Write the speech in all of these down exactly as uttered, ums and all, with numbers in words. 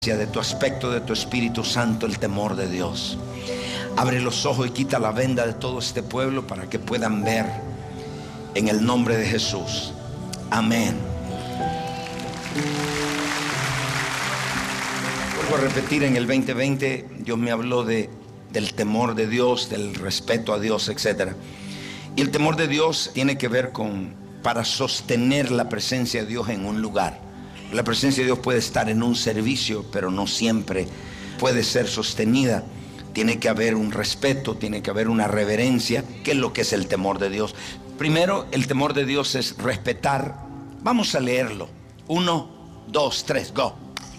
de tu aspecto, de tu Espíritu Santo, el temor de Dios. Abre los ojos y quita la venda de todo este pueblo para que puedan ver en el nombre de Jesús. Amén. Vuelvo a repetir, en el veinte veinte Dios me habló de, del temor de Dios, del respeto a Dios, etcétera. Y el temor de Dios tiene que ver con para sostener la presencia de Dios en un lugar. La presencia de Dios puede estar en un servicio, pero no siempre puede ser sostenida. Tiene que haber un respeto, tiene que haber una reverencia. ¿Qué es lo que es el temor de Dios? Primero, el temor de Dios es respetar. Vamos a leerlo. Uno, dos, tres, go.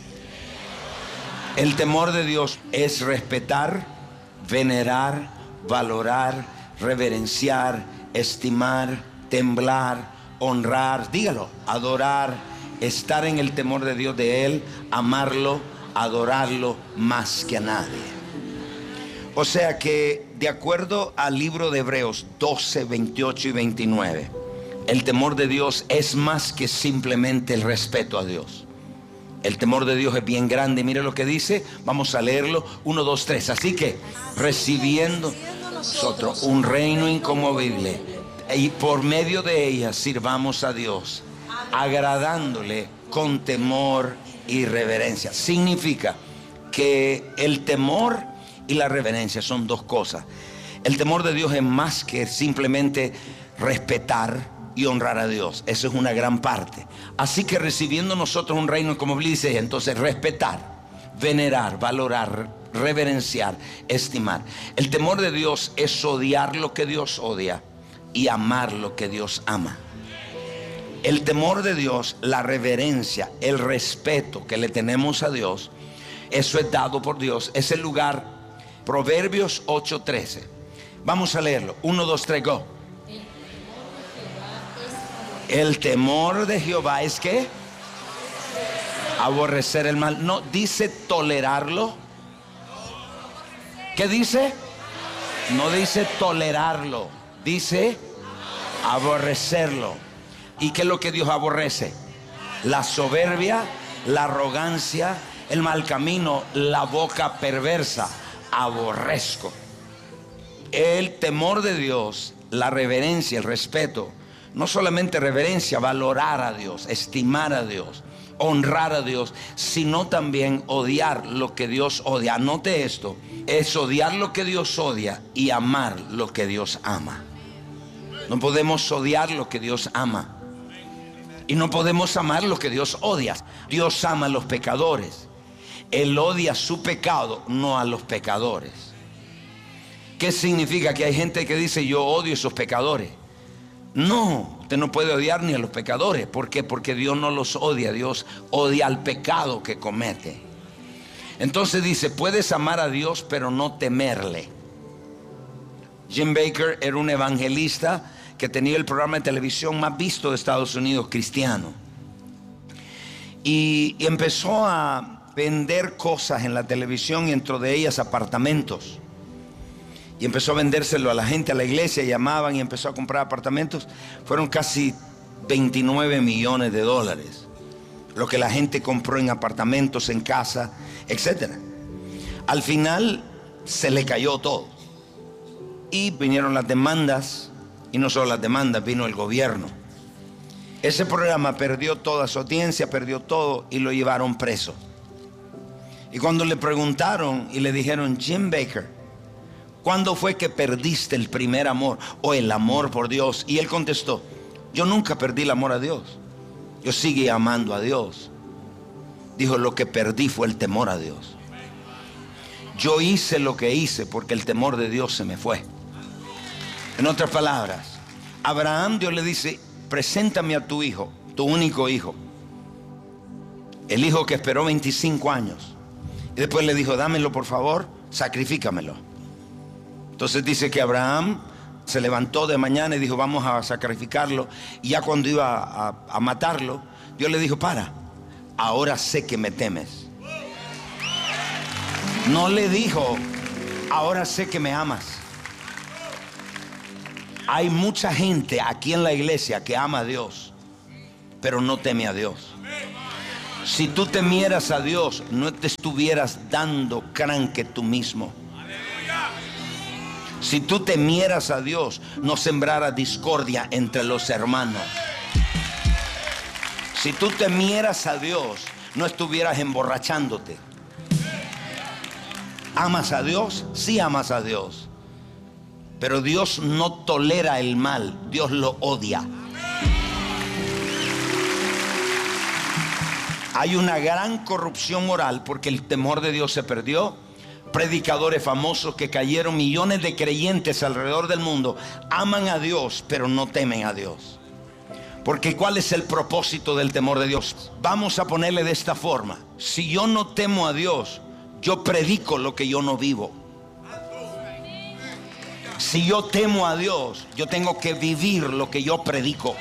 El temor de Dios es respetar, venerar, valorar, reverenciar, estimar, temblar, honrar, dígalo, adorar. Estar en el temor de Dios, de Él, amarlo, adorarlo más que a nadie. O sea que de acuerdo al libro de Hebreos doce, veintiocho y veintinueve, el temor de Dios es más que simplemente el respeto a Dios. El temor de Dios es bien grande. Mire lo que dice, vamos a leerlo, uno, dos, tres. Así que recibiendo nosotros un reino inconmovible, y por medio de ella sirvamos a Dios, agradándole con temor y reverencia. Significa que el temor y la reverencia son dos cosas. El temor de Dios es más que simplemente respetar y honrar a Dios. Eso es una gran parte. Así que recibiendo nosotros un reino, como dice, entonces respetar, venerar, valorar, reverenciar, estimar. El temor de Dios es odiar lo que Dios odia y amar lo que Dios ama. El temor de Dios, la reverencia, el respeto que le tenemos a Dios, eso es dado por Dios. Es el lugar. Proverbios ocho trece. Vamos a leerlo. uno, dos, tres, go. El temor de Jehová es que aborrecer el mal. No dice tolerarlo. ¿Qué dice? No dice tolerarlo. Dice aborrecerlo. ¿Y qué es lo que Dios aborrece? La soberbia, la arrogancia, el mal camino, la boca perversa. Aborrezco. El temor de Dios, la reverencia, el respeto. No solamente reverencia, valorar a Dios, estimar a Dios, honrar a Dios, sino también odiar lo que Dios odia. Anote esto, es odiar lo que Dios odia y amar lo que Dios ama. No podemos odiar lo que Dios ama. Y no podemos amar lo que Dios odia. Dios ama a los pecadores. Él odia su pecado, no a los pecadores. ¿Qué significa? Que hay gente que dice yo odio a esos pecadores. No, usted no puede odiar ni a los pecadores. ¿Por qué? Porque Dios no los odia. Dios odia al pecado que comete. Entonces dice, puedes amar a Dios pero no temerle. Jim Bakker era un evangelista que tenía el programa de televisión más visto de Estados Unidos, cristiano. Y, y empezó a vender cosas en la televisión, y dentro de ellas apartamentos. Y empezó a vendérselo a la gente, a la iglesia, llamaban y empezó a comprar apartamentos. Fueron casi veintinueve millones de dólares. Lo que la gente compró en apartamentos, en casa, etcétera. Al final se le cayó todo. Y vinieron las demandas. Y no solo las demandas, vino el gobierno. Ese programa perdió toda su audiencia, perdió todo y lo llevaron preso. Y cuando le preguntaron y le dijeron, Jim Bakker, ¿cuándo fue que perdiste el primer amor o el amor por Dios? Y él contestó, yo nunca perdí el amor a Dios. Yo seguí amando a Dios. Dijo, lo que perdí fue el temor a Dios. Yo hice lo que hice porque el temor de Dios se me fue. En otras palabras, Abraham, Dios le dice, preséntame a tu hijo, tu único hijo. El hijo que esperó veinticinco años. Y después le dijo, dámelo por favor, sacrifícamelo. Entonces dice que Abraham se levantó de mañana y dijo, vamos a sacrificarlo. Y ya cuando iba a, a matarlo, Dios le dijo, para, ahora sé que me temes. No le dijo, ahora sé que me amas. Hay mucha gente aquí en la iglesia que ama a Dios, pero no teme a Dios. Si tú temieras a Dios, no te estuvieras dando cranque tú mismo. Si tú temieras a Dios, no sembraras discordia entre los hermanos. Si tú temieras a Dios, no estuvieras emborrachándote. ¿Amas a Dios? Sí amas a Dios. Pero Dios no tolera el mal, Dios lo odia. Hay una gran corrupción moral porque el temor de Dios se perdió. Predicadores famosos que cayeron, millones de creyentes alrededor del mundo aman a Dios, pero no temen a Dios. Porque ¿cuál es el propósito del temor de Dios? Vamos a ponerle de esta forma: si yo no temo a Dios, yo predico lo que yo no vivo. Si yo temo a Dios, yo tengo que vivir lo que yo predico.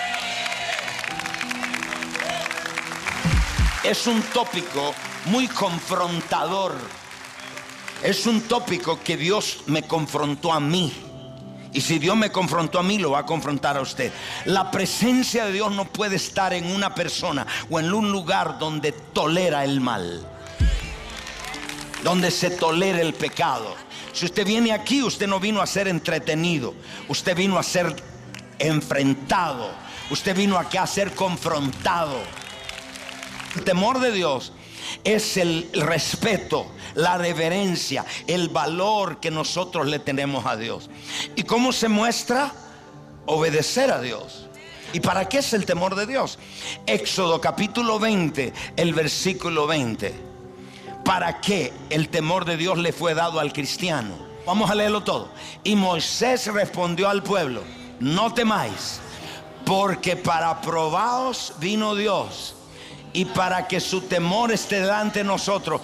Es un tópico muy confrontador. Es un tópico que Dios me confrontó a mí. Y si Dios me confrontó a mí, lo va a confrontar a usted. La presencia de Dios no puede estar en una persona o en un lugar donde tolera el mal, donde se tolera el pecado. Si usted viene aquí, usted no vino a ser entretenido. Usted vino a ser enfrentado. Usted vino aquí a ser confrontado. El temor de Dios es el respeto, la reverencia, el valor que nosotros le tenemos a Dios. ¿Y cómo se muestra? Obedecer a Dios. ¿Y para qué es el temor de Dios? Éxodo capítulo veinte, el versículo veinte. ¿Para qué el temor de Dios le fue dado al cristiano? Vamos a leerlo todo. Y Moisés respondió al pueblo: no temáis, porque para probaos vino Dios, y para que su temor esté delante de nosotros.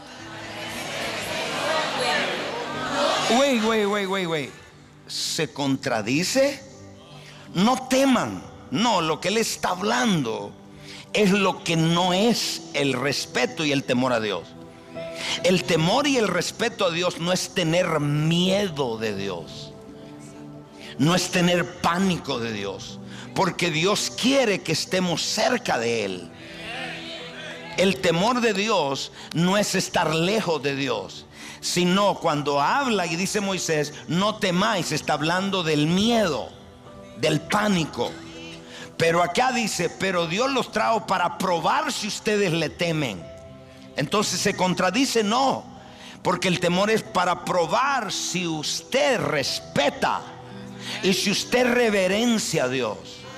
Wait, wait, wait, wait, wait. ¿Se contradice? No teman. No, lo que él está hablando es lo que no es el respeto y el temor a Dios. El temor y el respeto a Dios no es tener miedo de Dios, no es tener pánico de Dios, porque Dios quiere que estemos cerca de Él. El temor de Dios no es estar lejos de Dios, sino cuando habla y dice Moisés, no temáis, está hablando del miedo, del pánico. Pero acá dice, pero Dios los trajo para probar si ustedes le temen. Entonces se contradice, no, porque el temor es para probar si usted respeta y si usted reverencia a Dios.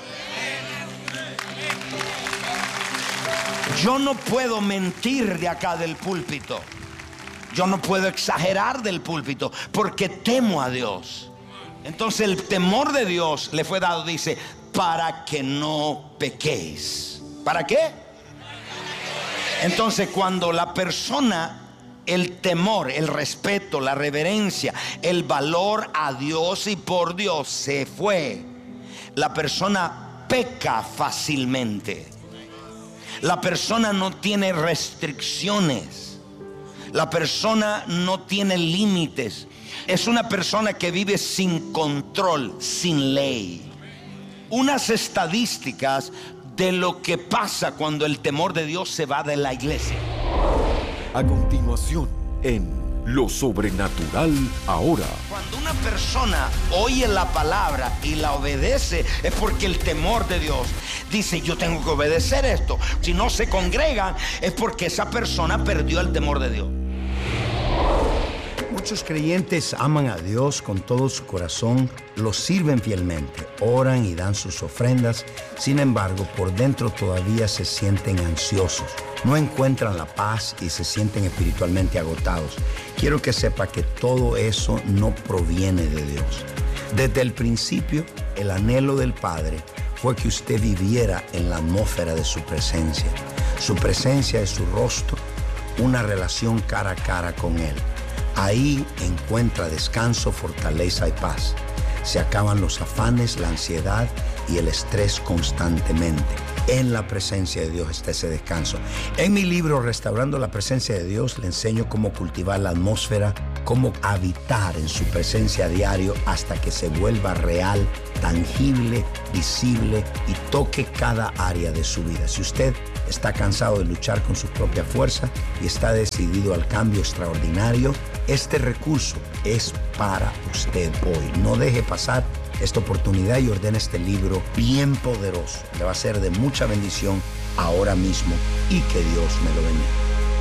Yo no puedo mentir de acá del púlpito. Yo no puedo exagerar del púlpito porque temo a Dios. Entonces el temor de Dios le fue dado, dice, para que no pequéis. ¿Para qué? Entonces cuando la persona, el temor, el respeto, la reverencia, el valor a Dios y por Dios se fue, la persona peca fácilmente. La persona no tiene restricciones. La persona no tiene límites. Es una persona que vive sin control, sin ley. Unas estadísticas de lo que pasa cuando el temor de Dios se va de la iglesia. A continuación, en Lo Sobrenatural Ahora. Cuando una persona oye la palabra y la obedece, es porque el temor de Dios dice, yo tengo que obedecer esto. Si no se congregan, es porque esa persona perdió el temor de Dios. Muchos creyentes aman a Dios con todo su corazón, lo sirven fielmente, oran y dan sus ofrendas. Sin embargo, por dentro todavía se sienten ansiosos, no encuentran la paz y se sienten espiritualmente agotados. Quiero que sepa que todo eso no proviene de Dios. Desde el principio, el anhelo del Padre fue que usted viviera en la atmósfera de su presencia. Su presencia es su rostro, una relación cara a cara con Él. Ahí encuentra descanso, fortaleza y paz. Se acaban los afanes, la ansiedad y el estrés constantemente. En la presencia de Dios está ese descanso. En mi libro Restaurando la Presencia de Dios le enseño cómo cultivar la atmósfera, cómo habitar en su presencia a diario hasta que se vuelva real, tangible, visible y toque cada área de su vida. Si usted ¿Está cansado de luchar con su propia fuerza y está decidido al cambio extraordinario? Este recurso es para usted hoy. No deje pasar esta oportunidad y ordene este libro bien poderoso. Le va a ser de mucha bendición ahora mismo y que Dios me lo bendiga.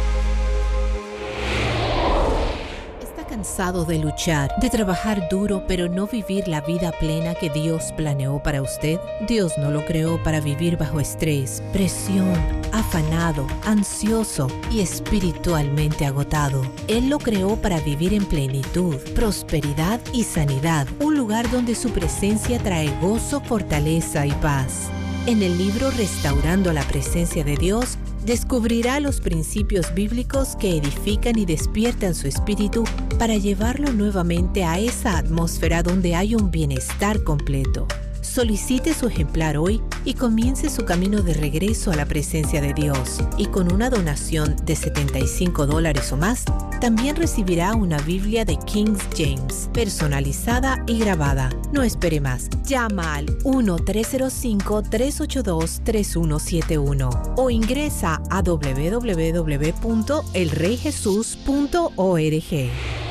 ¿Cansado de luchar, de trabajar duro, pero no vivir la vida plena que Dios planeó para usted? Dios no lo creó para vivir bajo estrés, presión, afanado, ansioso y espiritualmente agotado. Él lo creó para vivir en plenitud, prosperidad y sanidad, un lugar donde su presencia trae gozo, fortaleza y paz. En el libro Restaurando la Presencia de Dios, descubrirá los principios bíblicos que edifican y despiertan su espíritu para llevarlo nuevamente a esa atmósfera donde hay un bienestar completo. Solicite su ejemplar hoy y comience su camino de regreso a la presencia de Dios. Y con una donación de setenta y cinco dólares o más, también recibirá una Biblia de King James, personalizada y grabada. No espere más. Llama al uno tres cero cinco, tres ocho dos, tres uno siete uno o ingresa a doble u doble u doble u punto el rey jesús punto org.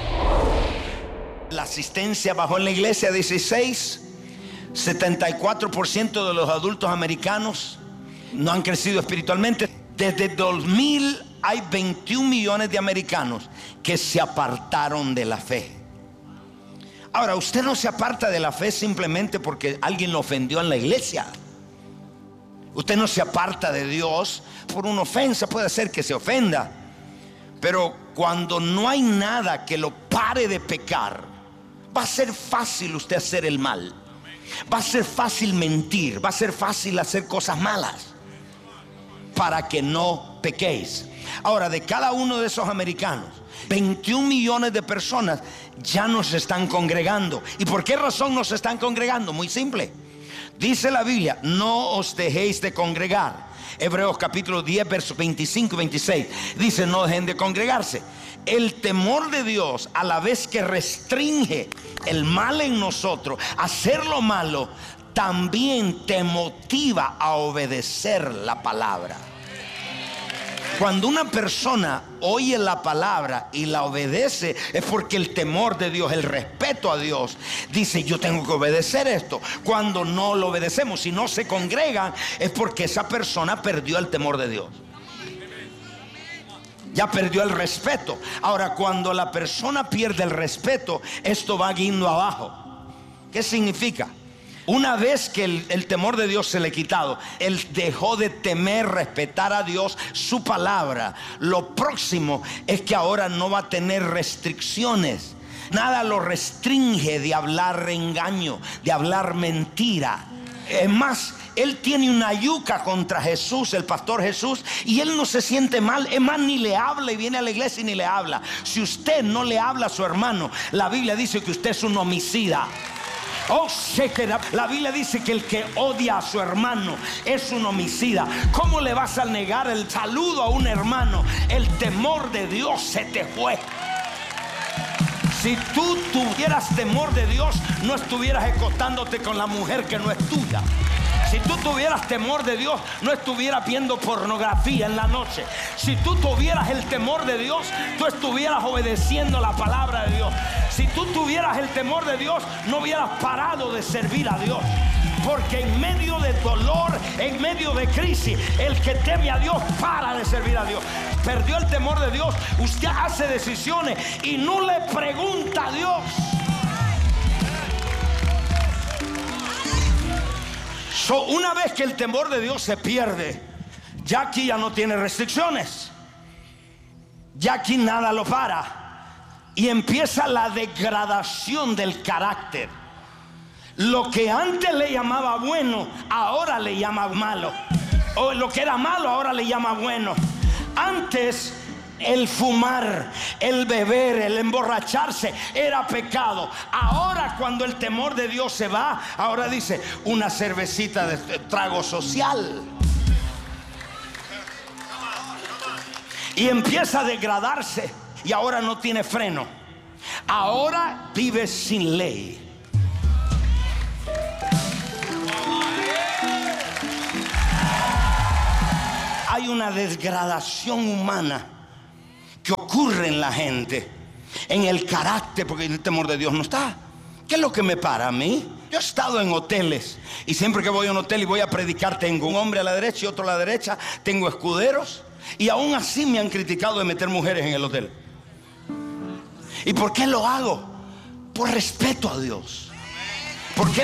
La asistencia bajó en la iglesia dieciséis. setenta y cuatro por ciento de los adultos americanos no han crecido espiritualmente. Desde dos mil hay veintiún millones de americanos que se apartaron de la fe. Ahora, usted no se aparta de la fe simplemente porque alguien lo ofendió en la iglesia. Usted no se aparta de Dios por una ofensa. Puede ser que se ofenda, pero cuando no hay nada que lo pare de pecar, va a ser fácil usted hacer el mal. Va a ser fácil mentir, va a ser fácil hacer cosas malas para que no pequéis. Ahora, de cada uno de esos americanos, veintiún millones de personas ya no se están congregando. ¿Y por qué razón no se están congregando? Muy simple. Dice la Biblia, no os dejéis de congregar. Hebreos capítulo diez, versos veinticinco y veintiséis. Dice, no dejen de congregarse. El temor de Dios, a la vez que restringe el mal en nosotros, hacer lo malo, también te motiva a obedecer la palabra. Cuando una persona oye la palabra y la obedece, es porque el temor de Dios, el respeto a Dios, dice, yo tengo que obedecer esto. Cuando no lo obedecemos, si no se congregan, es porque esa persona perdió el temor de Dios. Ya perdió el respeto. Ahora, cuando la persona pierde el respeto, esto va guiando abajo. ¿Qué significa? Una vez que el, el temor de Dios se le ha quitado, él dejó de temer, respetar a Dios, su palabra. Lo próximo es que ahora no va a tener restricciones. Nada lo restringe de hablar engaño, de hablar mentira. Es más, él tiene una yuca contra Jesús, el pastor Jesús, y él no se siente mal. Es más, ni le habla, y viene a la iglesia y ni le habla. Si usted no le habla a su hermano, la Biblia dice que usted es un homicida. Oh, la Biblia dice que el que odia a su hermano es un homicida. ¿Cómo le vas a negar el saludo a un hermano? El temor de Dios se te fue. Si tú tuvieras temor de Dios, no estuvieras acostándote con la mujer que no es tuya. Si tú tuvieras temor de Dios, no estuvieras viendo pornografía en la noche. Si tú tuvieras el temor de Dios, tú estuvieras obedeciendo la palabra de Dios. Si tú tuvieras el temor de Dios, no hubieras parado de servir a Dios. Porque en medio de dolor, en medio de crisis, el que teme a Dios para de servir a Dios. Perdió el temor de Dios. Usted hace decisiones y no le pregunta a Dios. So, una vez que el temor de Dios se pierde, ya aquí ya no tiene restricciones. Ya aquí nada lo para. Y empieza la degradación del carácter. Lo que antes le llamaba bueno, ahora le llama malo. O lo que era malo, ahora le llama bueno. Antes el fumar, el beber, el emborracharse era pecado. Ahora, cuando el temor de Dios se va, ahora dice una cervecita de trago social. Y empieza a degradarse. Y ahora no tiene freno. Ahora vive sin ley. hay una degradación humana que ocurre en la gente, en el carácter, porque el temor de Dios no está. ¿Qué es lo que me para a mí? Yo he estado en hoteles y siempre que voy a un hotel y voy a predicar, tengo un hombre a la derecha y otro a la derecha, tengo escuderos, y aún así me han criticado de meter mujeres en el hotel. ¿Y por qué lo hago? Por respeto a Dios. ¿Por qué